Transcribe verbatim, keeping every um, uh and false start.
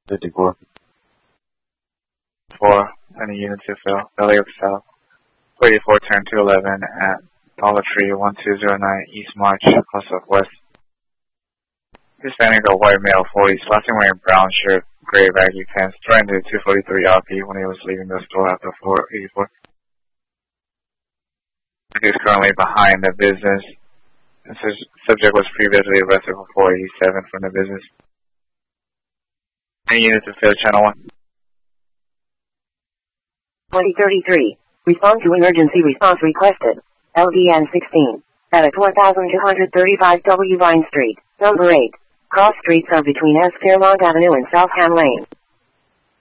fifty-four. Four. Any unit to fill. Belly Oak South. forty-four, turn two eleven at Dollar Tree, one two zero nine East March, South West. Hispanic or white male, forties, last name wearing brown shirt, gray baggy pants, threatened to two forty-three R P when he was leaving the store after four eighty-four. He is currently behind the business. The subject was previously arrested for four eighty-seven from the business. Any unit to fill, channel one. twenty thirty-three. Respond to emergency response requested. L D N sixteen. At a one thousand two hundred thirty-five W Vine Street, number eight. Cross streets are between S. Fairmont Avenue and South Ham Lane.